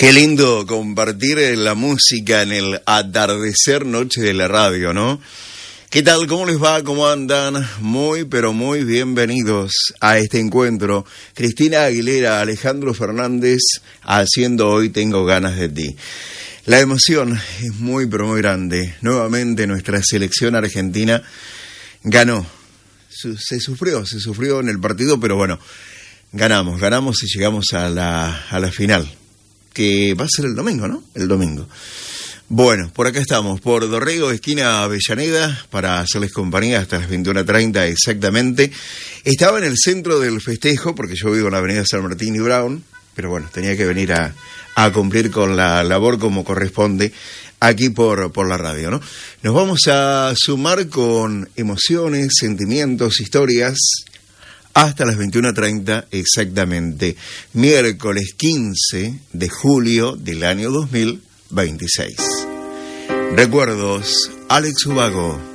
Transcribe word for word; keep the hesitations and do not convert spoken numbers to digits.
Qué lindo compartir la música en el atardecer noche de la radio, ¿no? ¿Qué tal? ¿Cómo les va? ¿Cómo andan? Muy, pero muy bienvenidos a este encuentro. Cristina Aguilera, Alejandro Fernández, haciendo Hoy Tengo Ganas de Ti. La emoción es muy, pero muy grande. Nuevamente nuestra selección argentina ganó. Se sufrió, se sufrió en el partido, pero bueno, ganamos, ganamos y llegamos a la, a la final, que va a ser el domingo, ¿no? El domingo. Bueno, por acá estamos, por Dorrego, esquina Avellaneda, para hacerles compañía hasta las veintiuna treinta exactamente. Estaba en el centro del festejo, porque yo vivo en la avenida San Martín y Brown, pero bueno, tenía que venir a, a cumplir con la labor como corresponde aquí por, por la radio, ¿no? Nos vamos a sumar con emociones, sentimientos, historias, hasta las veintiuna treinta exactamente, miércoles quince de julio del año dos mil veintiséis. Recuerdos, Alex Ubago.